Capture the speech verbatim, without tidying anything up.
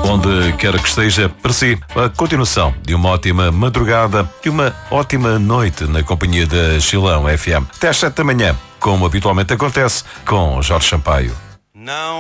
onde quer que esteja, para si, a continuação de uma ótima madrugada e uma ótima noite na companhia da Chilão F M. Até às sete da manhã, como habitualmente acontece com Jorge Sampaio. Não.